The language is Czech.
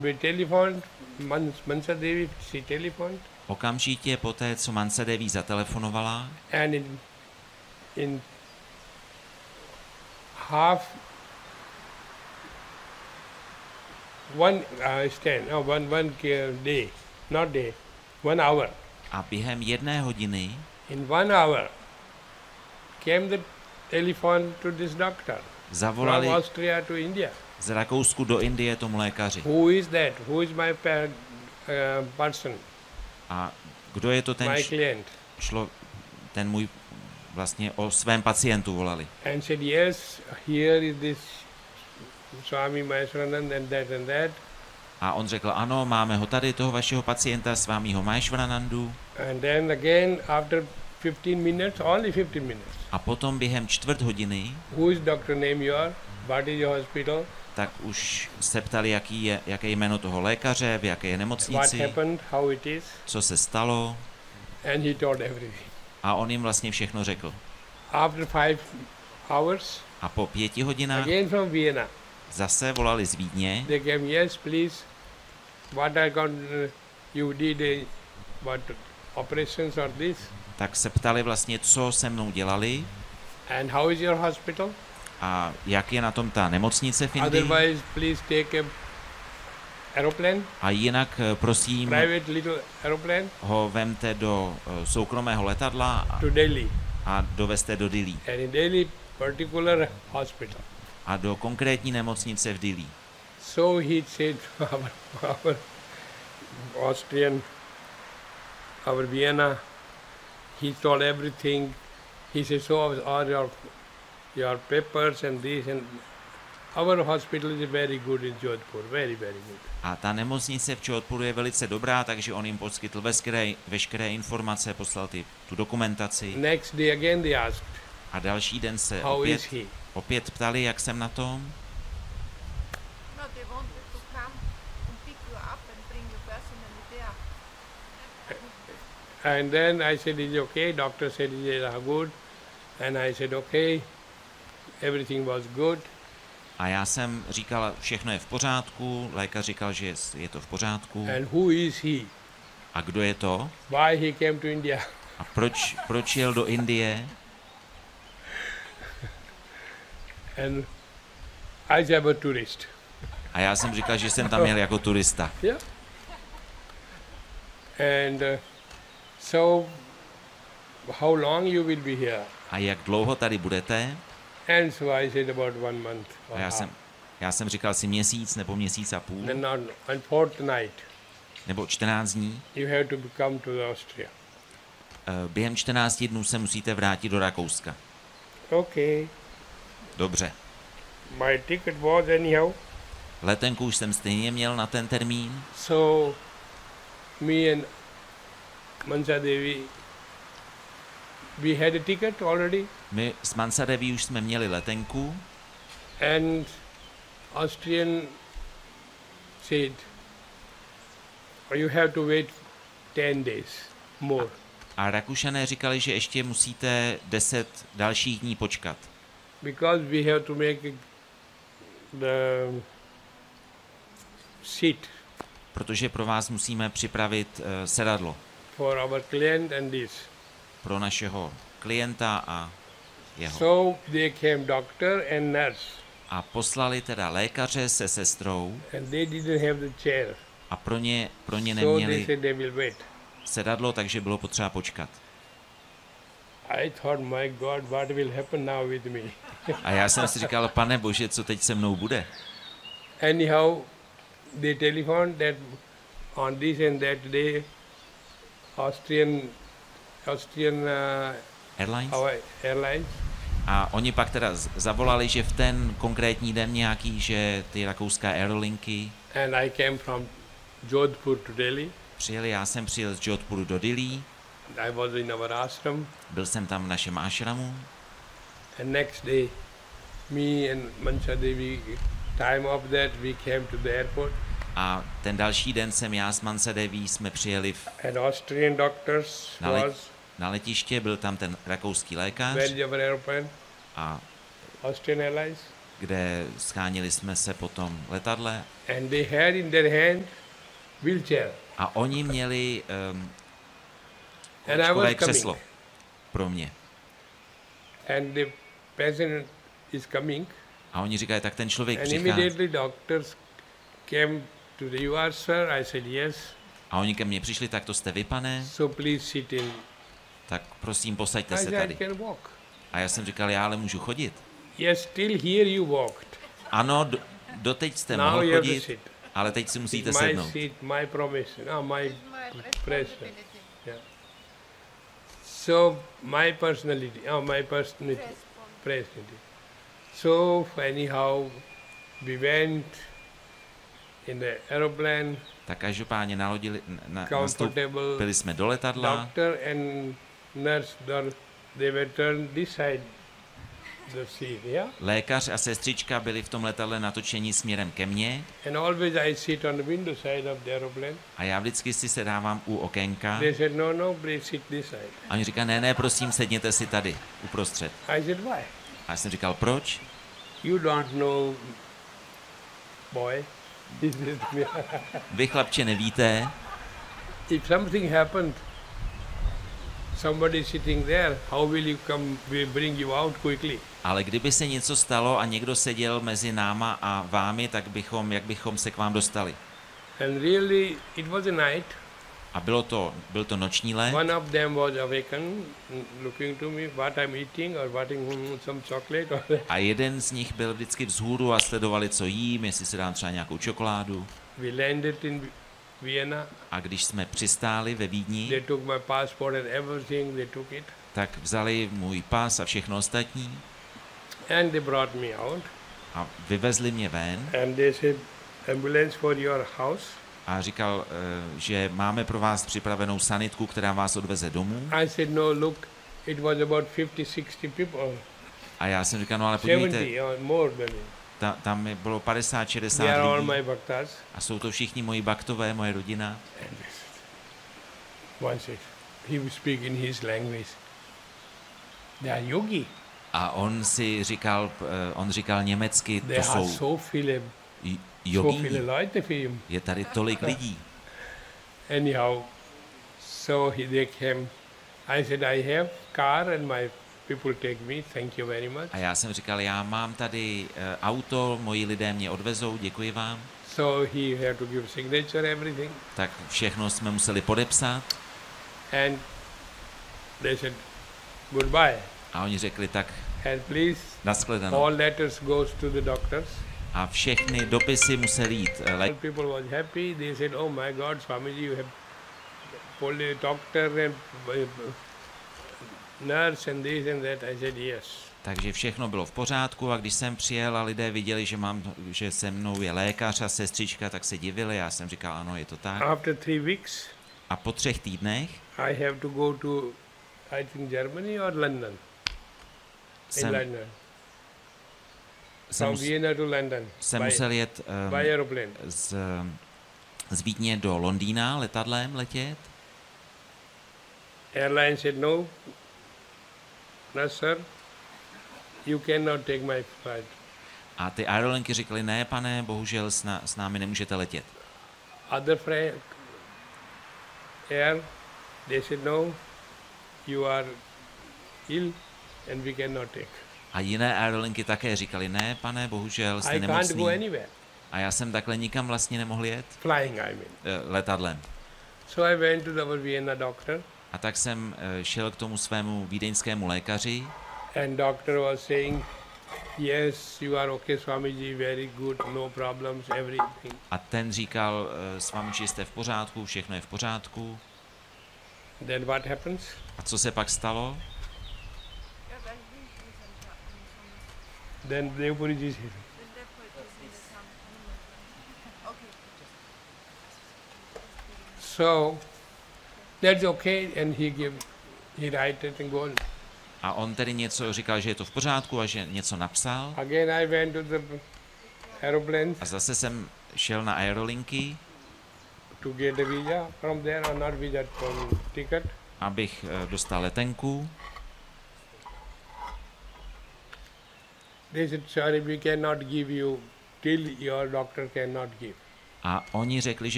We telephoned, Mansa Devi, she telephoned, Okamžitě poté, co Mansa Devi zatelefonovala, and in half one day, not day, 1 hour. a během 1 hodiny In 1 hour came the telephone to this doctor zavolali from Austria to India. z Rakousku do Indie tomu lékaři. Who is that? Who is my person, A kdo je to ten my client? ten můj, vlastně o svém pacientu volali. And said, yes, here is this Swami Maheshwaranand and that. A on řekl, ano, máme ho tady, toho vašeho pacienta, svámího Maheshwaranandu. And then again, after 15 minutes, only 15 minutes. A potom během 1/4 hodiny, Who is doctor name your? What is your hospital? tak už se ptali, jaké je jméno toho lékaře, v jaké je What nemocnici, happened? How it is? co se stalo. And he told everything. A on jim vlastně všechno řekl. After 5 hours, A po 5 hodinách again from Vienna, zase volali z Vídně. they came, yes, please, what you did, what operations or this? Tak se ptali vlastně, co se mnou dělali And how is your hospital? a jak je na tom ta nemocnice v Indii. Otherwise, please take a aeroplane, A jinak, prosím, private little aeroplane ho vemte do soukromého letadla to Delhi. a dovezte do Dillí. And in Delhi, particular hospital. A do konkrétní nemocnice v Dillí. So he said, our Austrian, our Vienna, he told everything. He said, so all your papers and this, and our hospital is very good in Jodhpur, very, very good. A ta nemocnice v Jodhpuru je velice dobrá, takže on jim poskytl veškeré informace, poslal tu dokumentaci. Next day again they asked, A další den se how is he? opět ptali, jak jsem na tom. No, they wanted to come and pick you up and bring you personally there. And then I said, is it okay? Doctor said, is it good? And I said, okay. Everything was good. A já jsem říkal, všechno je v pořádku, lékař říkal, že je to v pořádku. And who is he? A kdo je to? Why he came to India? A proč jel do Indie? And I said, I'm a tourist. A já jsem říkal, že jsem tam jel jako turista. Yeah. And so, how long you will be here? A jak dlouho tady budete? And so I said about 1 month. A já jsem říkal si měsíc nebo měsíc a půl, Then on fortnight, nebo 14 dní. you have to come to Austria. Během 14 dnů se musíte vrátit do Rakouska. Okay. Dobře. My ticket was anyhow. Letenku už jsem stejně měl na ten termín, So, me and Mansa Devi, we had a ticket already. my s Mansa Devi už jsme měli letenku And Austrian said, you have to wait 10 days more. a Rakušané říkali, že ještě musíte 10 dalších dní počkat, Because we have to make the seat protože pro vás musíme připravit sedadlo for our client and this. pro našeho klienta a jeho. So they came doctor and nurse, A poslali teda lékaře se sestrou and they didn't have the chair. a pro ně So they neměli said they will wait. sedadlo, takže bylo potřeba počkat. I thought, my God, what will happen now with me? A já jsem si říkal, Pane Bože, co teď se mnou bude? Anyhow, they telephoned that on this and that day, Austrian Airlines? Airlines, A oni pak teda zavolali, že v ten konkrétní den nějaký, že ty rakouská aerolinky and I came from Jodhpur to Delhi. přijeli. Já jsem přijel z Jodhpuru do Dillí, I was in our ashram, byl jsem tam v našem ashramu and next day, me and Mansa Devi, time of that, we came to the airport, a ten další den jsem já s Mansa Devi jsme přijeli and Austrian doctors na letiště, byl tam ten rakouský lékař where is our airplane? a Austrian Airlines. kde schánili jsme se po tom letadle and they had in their hand wheelchair. a oni měli And I was školé coming. křeslo pro mě. And the patient is coming, A oni říkají, tak ten člověk and přichází. immediately doctors came to the "You are, sir?" I said, "Yes." A oni ke mně přišli, tak to jste vy, pane, So please sit in. tak prosím, posaďte I se said, "I tady. can walk." A já jsem říkal, já ale můžu chodit. Yes, till here you walked. Ano, doteď jste Now mohl you have to chodit, sit. ale teď si musíte My sednout. seat, my promise, no, my My pressure. responsibility. Yeah. So my personality, my personality, personality. So anyhow, we went in the aeroplane, Tak každopádně comfortable. nastoupili jsme do letadla. Doctor and nurse, they were turned this side the seat, yeah. Lékař a sestřička byli v tom letadle natočení směrem ke mně And always I sit on the window side of the aeroplane. a já vždycky si se dávám u okénka. They said, "No, please sit this side." A oni říkají, ne, prosím, sedněte si tady, uprostřed. I said, "Why? A já jsem říkal, proč? You don't know, boy." He said to me, Vy, chlapče, nevíte, "If something happened, somebody sitting there, how will you come? Will bring you out quickly." ale kdyby se něco stalo a někdo seděl mezi náma a vámi, tak jak bychom se k vám dostali? And really, it was a night. A byl to noční let. One of them was awakened, looking to me, what I'm eating or what some chocolate or A jeden z nich byl vždycky vzhůru a sledovali, co jím, jestli si dám třeba nějakou čokoládu. we landed in Vienna. A když jsme přistáli ve Vídni, They took my passport and everything, they took it. tak vzali můj pas a všechno ostatní And they brought me out a vyvezli mě ven and they said, "Ambulance for your house." a říkal, že máme pro vás připravenou sanitku, která vás odveze domů. I said, "No, look, it was about 50, 60 people, A já jsem říkal, no ale podívejte, 70 or more than it. tam bylo 50, They 60 are all lidí my bhaktas. a jsou to všichni moji baktové, moje rodina. One said, he would speak in his language. They are yogi. A on říkal německy, They to are jsou so viele jogíni. Leute für ihn. Je tady tolik lidí. Anyhow, so they came. I said, "I have car and my people take me. Thank you very much." A já jsem říkal, já mám tady auto, moji lidé mě odvezou, děkuji vám. So he had to give signature, everything. Tak všechno jsme museli podepsat And they said, "Goodbye." a oni řekli, tak And please, nashledanou. all letters goes to the doctors. A všechny dopisy museli jít. All people was happy. They said, "Oh my God, Swamiji, you have only doctor and nurse and this and that." I said, "Yes." Takže všechno bylo v pořádku a když jsem přijel a lidé viděli, že se mnou je lékař a sestřička, tak se divili. Já jsem říkal, ano, je to tak. After 3 weeks, A po 3 týdnech I have to go to, I think, Germany or London. In jsem, London. jsem, From mus, Vienna to London. jsem by, musel jet by aeroplane. z Vídně do Londýna letadlem letět. Airline said, "No, no sir, you cannot take my flight." A ty aerolinky říkali, ne, pane, bohužel s námi nemůžete letět. Other air, they said, "No, you are ill and we cannot take." A jiné aerolinky také říkali, ne, pane, bohužel jste I can't go nemocný. anywhere. A já jsem takhle nikam vlastně nemohl jet Flying, I mean. letadlem. So I went to our Vienna doctor, A tak jsem šel k tomu svému vídeňskému lékaři and doctor was saying, "Yes, you are okay, Swamiji, very good, no problems, everything." a ten říkal, s vámi jste v pořádku, všechno je v pořádku. Then what happens? A co se pak stalo? Ja, weil Hilfe sind ja in Then Devpuri ji said, so Okay. "So that's okay," and he write it and go on. A on tedy něco říkal, že je to v pořádku a že něco napsal. Again I went to the aeroplanes A zase jsem šel na aerolinky, to get a visa from there, or not visa, from ticket. abych dostal letenku. They said, sorry, we cannot give you till your doctor cannot give. A oni řekli,